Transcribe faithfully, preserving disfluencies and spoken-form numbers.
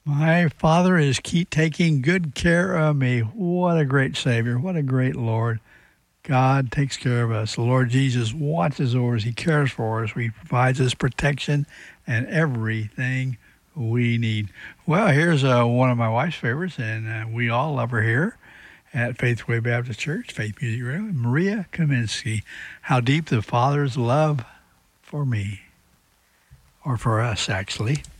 My Father is keep taking good care of me. What a great Savior. What a great Lord. God takes care of us. The Lord Jesus watches over us. He cares for us. He provides us protection and everything we need. Well, here's uh, one of my wife's favorites, and uh, we all love her here at Faithway Baptist Church, Faith Music Radio, Maria Kaminsky. How deep the Father's love for me, or for us, actually.